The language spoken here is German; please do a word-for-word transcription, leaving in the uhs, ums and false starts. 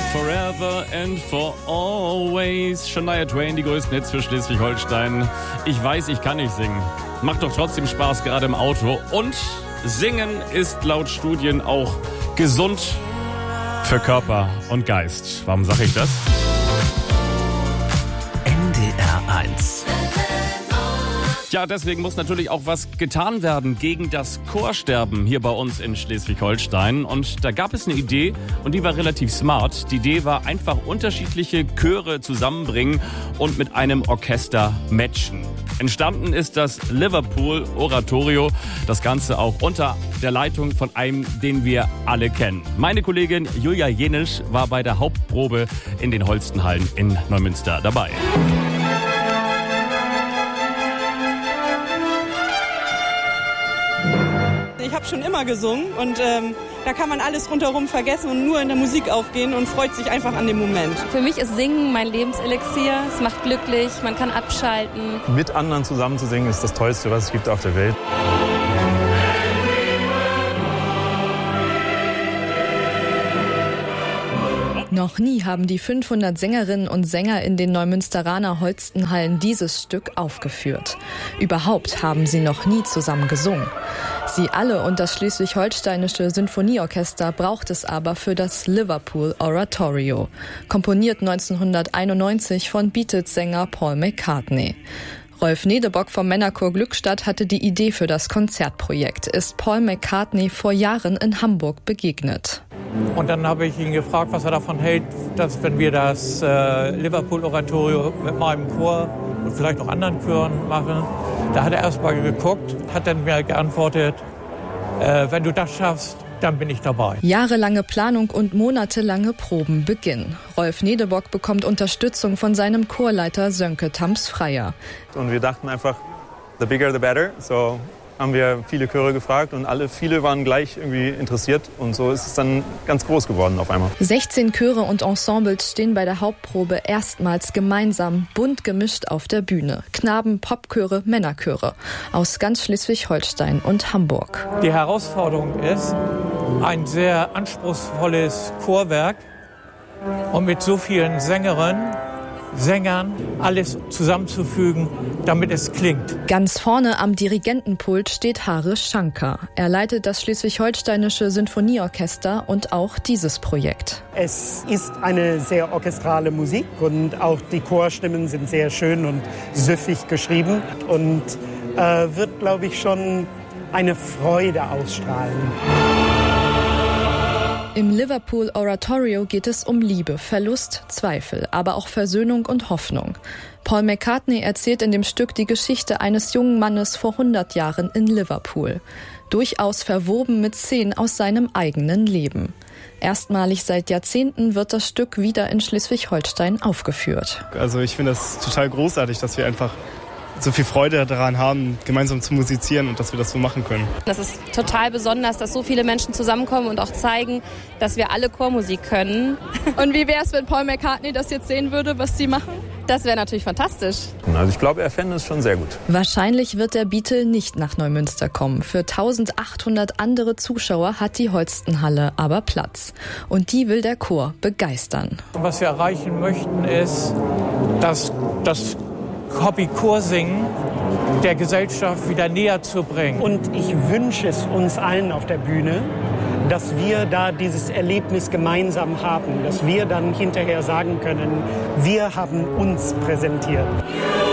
Forever and for always. Shania Twain, die größten Hits für Schleswig-Holstein. Ich weiß, ich kann nicht singen. Macht doch trotzdem Spaß, gerade im Auto. Und Singen ist laut Studien auch gesund für Körper und Geist. Warum sage ich das? N D R eins. Ja, deswegen muss natürlich auch was getan werden gegen das Chorsterben hier bei uns in Schleswig-Holstein. Und da gab es eine Idee und die war relativ smart. Die Idee war einfach unterschiedliche Chöre zusammenbringen und mit einem Orchester matchen. Entstanden ist das Liverpool Oratorio. Das Ganze auch unter der Leitung von einem, den wir alle kennen. Meine Kollegin Julia Jenisch war bei der Hauptprobe in den Holstenhallen in Neumünster dabei. Ich habe schon immer gesungen und ähm, da kann man alles rundherum vergessen und nur in der Musik aufgehen und freut sich einfach an dem Moment. Für mich ist Singen mein Lebenselixier. Es macht glücklich, man kann abschalten. Mit anderen zusammen zu singen ist das Tollste, was es gibt auf der Welt. Noch nie haben die fünfhundert Sängerinnen und Sänger in den Neumünsteraner Holstenhallen dieses Stück aufgeführt. Überhaupt haben sie noch nie zusammen gesungen. Sie alle und das Schleswig-Holsteinische Sinfonieorchester braucht es aber für das Liverpool Oratorio, komponiert neunzehnhunderteinundneunzig von Beatles-Sänger Paul McCartney. Rolf Nedebock vom Männerchor Glückstadt hatte die Idee für das Konzertprojekt, ist Paul McCartney vor Jahren in Hamburg begegnet. Und dann habe ich ihn gefragt, was er davon hält, dass wenn wir das äh, Liverpool-Oratorio mit meinem Chor und vielleicht noch anderen Chören machen. Da hat er erst mal geguckt, hat dann mir geantwortet, äh, wenn du das schaffst, dann bin ich dabei. Jahrelange Planung und monatelange Proben beginnen. Rolf Nedebock bekommt Unterstützung von seinem Chorleiter Sönke Thams-Freier. Und wir dachten einfach, the bigger the better. So haben wir viele Chöre gefragt und alle, viele waren gleich irgendwie interessiert. Und so ist es dann ganz groß geworden auf einmal. sechzehn Chöre und Ensembles stehen bei der Hauptprobe erstmals gemeinsam, bunt gemischt auf der Bühne. Knaben, Popchöre, Männerchöre aus ganz Schleswig-Holstein und Hamburg. Die Herausforderung ist, ein sehr anspruchsvolles Chorwerk und mit so vielen Sängerinnen, Sängern alles zusammenzufügen, damit es klingt. Ganz vorne am Dirigentenpult steht Harish Shankar. Er leitet das Schleswig-Holsteinische Sinfonieorchester und auch dieses Projekt. Es ist eine sehr orchestrale Musik und auch die Chorstimmen sind sehr schön und süffig geschrieben und äh, wird, glaube ich, schon eine Freude ausstrahlen. Im Liverpool Oratorio geht es um Liebe, Verlust, Zweifel, aber auch Versöhnung und Hoffnung. Paul McCartney erzählt in dem Stück die Geschichte eines jungen Mannes vor hundert Jahren in Liverpool. Durchaus verwoben mit Szenen aus seinem eigenen Leben. Erstmalig seit Jahrzehnten wird das Stück wieder in Schleswig-Holstein aufgeführt. Also ich finde das total großartig, dass wir einfach so viel Freude daran haben, gemeinsam zu musizieren und dass wir das so machen können. Das ist total besonders, dass so viele Menschen zusammenkommen und auch zeigen, dass wir alle Chormusik können. Und wie wäre es, wenn Paul McCartney das jetzt sehen würde, was Sie machen? Das wäre natürlich fantastisch. Also ich glaube, er fände es schon sehr gut. Wahrscheinlich wird der Beatle nicht nach Neumünster kommen. Für eintausendachthundert andere Zuschauer hat die Holstenhalle aber Platz. Und die will der Chor begeistern. Was wir erreichen möchten, ist, dass das Hobby-Chorsingen der Gesellschaft wieder näher zu bringen. Und ich wünsche es uns allen auf der Bühne, dass wir da dieses Erlebnis gemeinsam haben, dass wir dann hinterher sagen können, wir haben uns präsentiert.